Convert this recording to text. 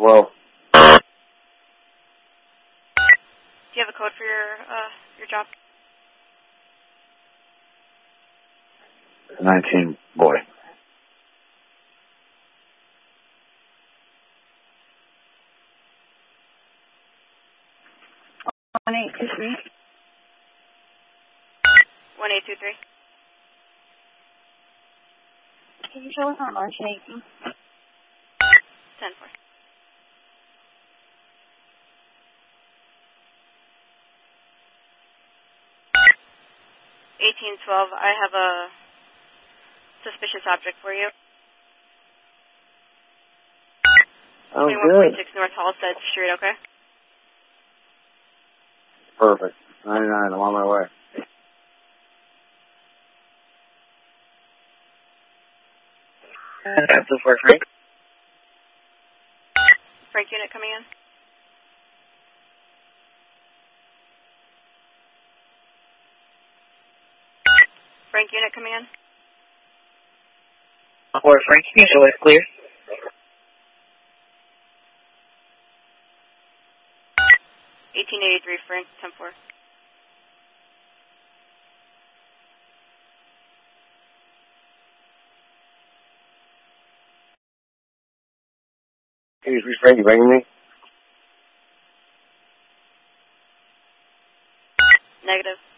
Well, Do you have a code for your job? 19, boy. One 823. 1823. Can you show us on March 18th? 10-4. I have a suspicious object for you. Oh, 21.6 good. North Halstead Street, okay? Perfect. 99, I'm on my way. That's for Frank. Frank unit coming in. Frank unit coming in. For Frank, you can show us clear. 1883 Frank, 10-4. Hey, Frank, you bringing me? Negative.